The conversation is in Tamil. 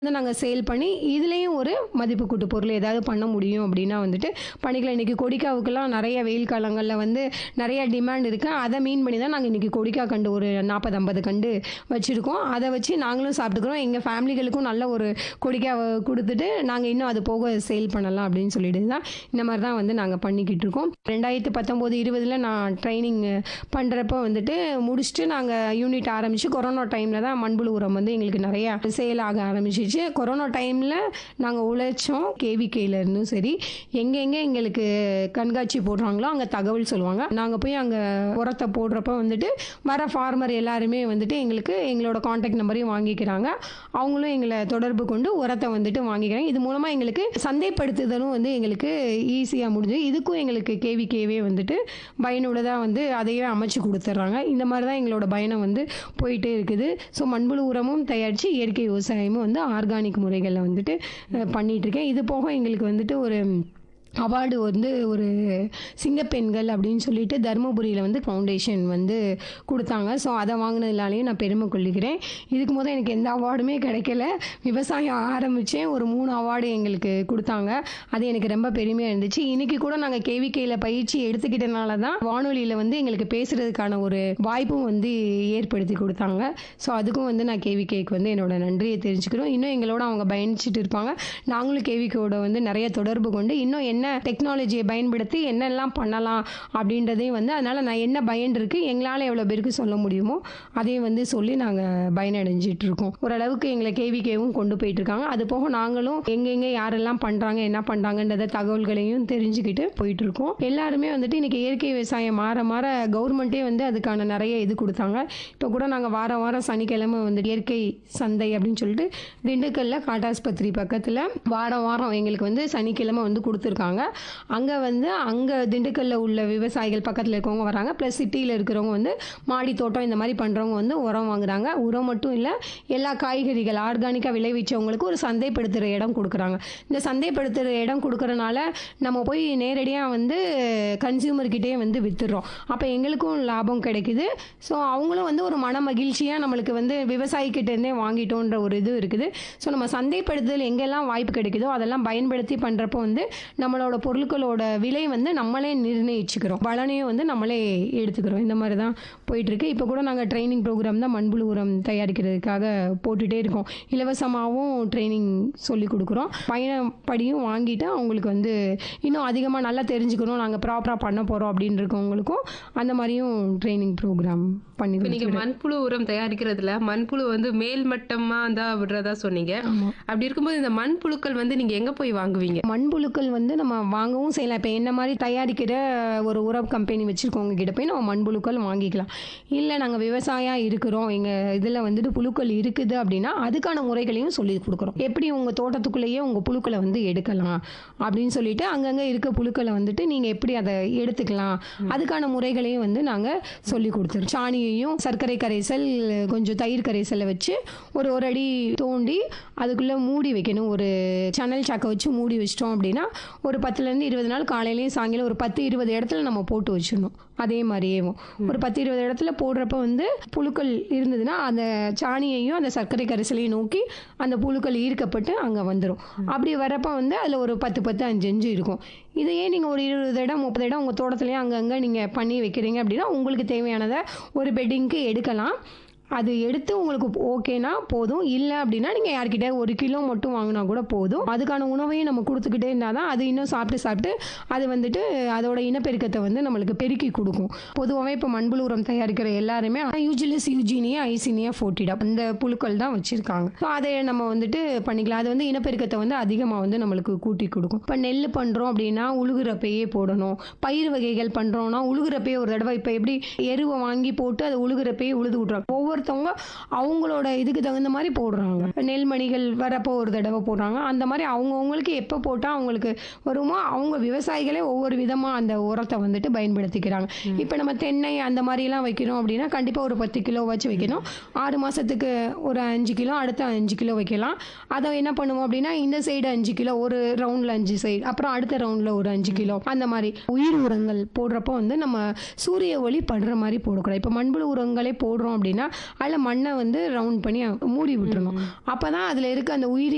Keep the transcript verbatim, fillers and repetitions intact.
வந்து நாங்க சேல் பண்ணி, இதுலயும் ஒரு மதிப்பு கூட்டு பொருள் ஏதாவது பண்ண முடியும் அப்படின்னா வந்துட்டு பண்ணிக்கலாம். இன்னைக்கு கொடிக்காவுக்கெல்லாம் நெறைய வெயில் காலங்கள்ல வந்து நெறைய டிமாண்ட் இருக்கு. அத மீன் பண்ணி தான் நாங்க இன்னைக்கு கொடிக்கா கண்டு ஒரு நாற்பது, ஐம்பது கண்டு வச்சிருக்கோம். அத வச்சு நாங்களும் சாப்பிட்டுக்கிறோம். எங்க ஃபேமிலிகளுக்கும் நல்ல ஒரு கொடிக்காவ குடுத்துட்டு, நாங்க இன்னும் அது போக சேல் பண்ணலாம் அப்படின்னு சொல்லிட்டு தான் இந்த மாரி தான் வந்து நாங்க பண்ணிக்கிட்டு இருக்கோம். இரண்டாயிரத்து பத்தொன்பது, இருபதுல நான் ட்ரெய்னிங் பண்றப்ப வந்துட்டு முடிச்சுட்டு நாங்க யூனிட் ஆரம்பிச்சு கொரோனா டைம்ல தான் மண்புழு உரம் வந்து எங்களுக்கு நெறைய சேல் ஆக ஆரம்பிச்சுச்சு. கொரோனா டைம்ல நாங்க உழைச்சோம். கேவிகேல இருந்தும் சரி, எங்கெங்க எங்களுக்கு கண்காட்சி போடுறாங்களோ அங்க தகவல் சொல்லுவாங்க. நாங்க போய் அங்க உரத்த போடுறப்ப வந்துட்டு வர ஃபார்மர் எல்லாருமே வந்துட்டு எங்களுக்கு எங்களோட கான்டாக்ட் நம்பரையும் வாங்கிக்கிறாங்க. அவங்களும் எங்கள தொடர்பு கொண்டு உரத்த வந்துட்டு வாங்கிக்கிறாங்க. இது மூலமா எங்களுக்கு சந்தைப்படுத்துதலும் வந்து எங்களுக்கு ஈஸியா முடிஞ்சது. இதுக்கும் எங்களுக்கு கேவிகேவே வந்துட்டு பயனுள்ளதா வந்து அதையே அமைச்சு குடுத்துர்றாங்க. இந்த மாரி தான் எங்களோட பயணம் வந்து போயிட்டே இருக்குது. ஸோ மண்புழு உரமும் தயாரிச்சு இயற்கை விவசாயமும் வந்து ஆர்கானிக் முறைகள்ல வந்துட்டு அ பண்ணிட்டு இருக்கேன். இது போக எங்களுக்கு வந்துட்டு ஒரு அவார்டு வந்து ஒரு சிங்கப்பெண்கள் அப்படின்னு சொல்லிட்டு தருமபுரியில வந்து ஃபவுண்டேஷன் வந்து குடுத்தாங்க. ஸோ அத வாங்குனதுனாலயும் நான் பெருமை கொள்ளிக்கிறேன். இதுக்கு மொத எனக்கு எந்த அவார்டுமே கிடைக்கல. விவசாயம் ஆரம்பிச்சேன். ஒரு மூணு அவார்டு எங்களுக்கு குடுத்தாங்க. அது எனக்கு ரொம்ப பெருமையா இருந்துச்சு. இன்னைக்கு கூட நாங்க கேவிகேல பயிற்சி எடுத்துக்கிட்டனால தான் வானொலியில வந்து எங்களுக்கு பேசுறதுக்கான ஒரு வாய்ப்பும் வந்து ஏற்படுத்தி குடுத்தாங்க. ஸோ அதுக்கும் வந்து நான் கேவிகேக்கு வந்து என்னோட நன்றிய தெரிவிச்சுக்கிறோம். இன்னும் எங்களோட அவங்க பயணிச்சுட்டு இருப்பாங்க. நாங்களும் கேவிகேவோட வந்து நெறைய தொடர்பு கொண்டு இன்னும் என்ன டெக்னாலஜிய பயன்படுத்தி என்னெல்லாம் பண்ணலாம் அப்படின்றதையும் வந்து அதனால நான் என்ன பயன் இருக்கு, எங்களால எவ்வளோ பேருக்கு சொல்ல முடியுமோ அதையும் வந்து சொல்லி நாங்க பயனடைஞ்சிட்டு இருக்கோம். ஓரளவுக்கு எங்கள கேவிகேவும் கொண்டு போயிட்டு இருக்காங்க. அது போக நாங்களும் எங்கெங்க யாரெல்லாம் பண்றாங்க, என்ன பண்றாங்கன்றத தகவல்களையும் தெரிஞ்சுக்கிட்டு போயிட்டு இருக்கோம். எல்லாருமே வந்துட்டு இன்னைக்கு இயற்கை விவசாயம் மாற மாற கவர்மெண்ட்டே வந்து அதுக்கான நெறைய இது குடுத்தாங்க. இப்போ கூட நாங்க வாரம் வாரம் சனிக்கிழமை வந்து இயற்கை சந்தை அப்படின்னு சொல்லிட்டு திண்டுக்கல்ல காட்டாஸ்பத்திரி பக்கத்துல வாரம் வாரம் எங்களுக்கு வந்து சனிக்கிழமை வந்து குடுத்துருக்காங்க. அங்க வந்து அங்க திண்டுக்கல்ல உள்ள விவசாயிகள் பக்கத்துல இருக்கவங்க வராங்க. பிளஸ் சிட்டியில இருக்கிறவங்க வந்து மாடி தோட்டம் இந்த மாதிரி பண்றவங்க வந்து உரம் வாங்குறாங்க. உரம் மட்டும் இல்ல, எல்லா காய்கறிகள் ஆர்கானிக்கா விளைவிச்சவங்களுக்கு ஒரு சந்தைப்படுத்துற இடம் குடுக்குறாங்க. இந்த சந்தைப்படுத்துற இடம் குடுக்கறனால நம்ம போய் நேரடியா வந்து கன்சியூமர் கிட்டயே வந்து வித்துடுறோம். அப்ப எங்களுக்கும் லாபம் கிடைக்குது. ஸோ அவங்களும் வந்து ஒரு மன மகிழ்ச்சியா நம்மளுக்கு வந்து விவசாயி கிட்ட இருந்தே வாங்கிட்டோன்ற ஒரு இது இருக்குது. ஸோ நம்ம சந்தைப்படுத்துதல் எங்கெல்லாம் வாய்ப்பு கிடைக்குதோ அதெல்லாம் பயன்படுத்தி பண்றப்போ வந்து நம்மளோட பொருட்களோட விலை வந்து நம்மளே நிர்ணயிச்சுக்கிறோம். பலனையும் வந்து நம்மளே எடுத்துக்கிறோம். இந்த மாதிரி தான் போயிட்டு இருக்கு. இப்போ கூட நாங்க ட்ரெய்னிங் ப்ரோக்ராம் தான் மண்புழு உரம் தயாரிக்கிறதுக்காக போட்டுட்டே இருக்கோம். இலவசமாவும் ட்ரெய்னிங் சொல்லிக் குடுக்குறோம். பயணப்படியும் வாங்கிட்டு அவங்களுக்கு வந்து இன்னும் அதிகமா நல்லா தெரிஞ்சுக்கணும், நாங்க ப்ராப்பரா பண்ண போறோம் அப்படின்னு இருக்கவங்களுக்கும் அந்த மாதிரியும் ட்ரெய்னிங் ப்ரோக்ராம் பண்ணி இப்ப நீங்க குடுத்துக்கிறேன். மண்புழு உரம் தயாரிக்கிறதுல மண்புழு வந்து மேல் மட்டமா தான் விடுறதா சொன்னீங்க. ஆமா. அப்படி இருக்கும்போது இந்த மண்புழுக்கள் வந்து நீங்க எங்க போய் வாங்குவீங்க? மண்புழுக்கள் வந்து நம்ம வாங்கவும் செய்யலாம். இப்போ என்ன மாதிரி தயாரிக்கிற ஒரு உரம் கம்பெனி வச்சிருக்கவங்க கிட்ட போய் நம்ம மண்புழுக்கள் வாங்கிக்கலாம். இல்ல நாங்க விவசாயம் இருக்கிறோம், எங்க இதுல வந்துட்டு புழுக்கள் இருக்குது அப்படின்னா அதுக்கான முறைகளையும் சொல்லி கொடுக்குறோம். எப்படி உங்க தோட்டத்துக்குள்ளேயே உங்க புழுக்களை வந்து எடுக்கலாம் அப்படின்னு சொல்லிட்டு அங்கங்க இருக்க புழுக்களை வந்துட்டு நீங்க எப்படி அதை எடுத்துக்கலாம் அதுக்கான முறைகளையும் வந்து நாங்க சொல்லி கொடுத்துருவோம். சாணியையும் சர்க்கரை கரைசல் கொஞ்சம் தயிர் கரைசலை வச்சு ஒரு ஒரு அடி தோண்டி அதுக்குள்ள மூடி வைக்கணும். ஒரு சணல் சாக்கை வச்சு மூடி வச்சிட்டோம் அப்படின்னா ஒரு பத்துலேருந்து இருபது நாள் காலையிலையும் சாயங்காலம் ஒரு பத்து இருபது இடத்துல நம்ம போட்டு வச்சிடணும். அதே மாதிரியேவும் ஒரு பத்து இருபது இடத்துல போடுறப்ப வந்து புழுக்கள் இருந்ததுன்னா அந்த சாணியையும் அந்த சர்க்கரை கரைசலையும் நோக்கி அந்த புழுக்கள் ஈர்க்கப்பட்டு அங்கே வந்துடும். அப்படி வரப்ப வந்து அதில் ஒரு பத்து பத்து அஞ்சு அஞ்சு இருக்கும். இதையே நீங்கள் ஒரு இருபது இடம் முப்பது இடம் உங்கள் தோட்டத்துலேயே அங்கங்கே நீங்கள் பண்ணி வைக்கிறீங்க அப்படின்னா உங்களுக்கு தேவையானதை ஒரு பெட்டிங்க்கு எடுக்கலாம். அது எடுத்து உங்களுக்கு ஓகேனா போதும். இல்லை அப்படின்னா நீங்கள் யார்கிட்ட ஒரு கிலோ மட்டும் வாங்கினா கூட போதும். அதுக்கான உணவையும் நம்ம கொடுத்துக்கிட்டே இருந்தால் தான் அது இன்னும் சாப்பிட்டு சாப்பிட்டு அது வந்துட்டு அதோட இனப்பெருக்கத்தை வந்து நம்மளுக்கு பெருக்கி கொடுக்கும். பொதுவாகவே இப்போ மண்புழு உரம் தயாரிக்கிற எல்லாருமே யூஜிலிஸ் யூஜீனியா ஐசினியா ஃபோர்ட்டிடா அந்த புழுக்கள் தான் வச்சுருக்காங்க. ஸோ அதை நம்ம வந்துட்டு பண்ணிக்கலாம். அது வந்து இனப்பெருக்கத்தை வந்து அதிகமாக வந்து நம்மளுக்கு கூட்டி கொடுக்கும். இப்போ நெல் பண்ணுறோம் அப்படின்னா உழுகுறப்பையே போடணும். பயிர் வகைகள் பண்ணுறோம்னா உழுகுறப்பையே ஒரு தடவை இப்போ எப்படி எருவை வாங்கி போட்டு அதை உழுகுறப்பையே உழுது விட்றாங்க. ஒவ்வொரு ஒவ்வொருத்தவங்க அவங்களோட இதுக்கு தகுந்த மாதிரி போடுறாங்க. நெல்மணிகள் வரப்போ ஒரு தடவை போடுறாங்க. அந்த மாதிரி அவங்கவுங்களுக்கு எப்போ போட்டால் அவங்களுக்கு வருமோ அவங்க விவசாயிகளே ஒவ்வொரு விதமாக அந்த உரத்தை வந்துட்டு பயன்படுத்திக்கிறாங்க. இப்போ நம்ம தென்னை அந்த மாதிரிலாம் வைக்கிறோம் அப்படின்னா கண்டிப்பாக ஒரு பத்து கிலோ வச்சு வைக்கணும். ஆறு மாதத்துக்கு ஒரு அஞ்சு கிலோ அடுத்த அஞ்சு கிலோ வைக்கலாம். அதை என்ன பண்ணுவோம் அப்படின்னா இந்த சைடு அஞ்சு கிலோ ஒரு ரவுண்டில் அஞ்சு சைடு அப்புறம் அடுத்த ரவுண்டில் ஒரு அஞ்சு கிலோ அந்த மாதிரி உயிர் உரங்கள் போடுறப்போ வந்து நம்ம சூரிய ஒளி படுற மாதிரி போடக்கூடாது. இப்போ மண்புழு உரங்களே போடுறோம் அப்படின்னா அதில் மண்ணை வந்து ரவுண்ட் பண்ணி மூடி விட்டுறணும். அப்போ தான் அதில் இருக்க அந்த உயிரி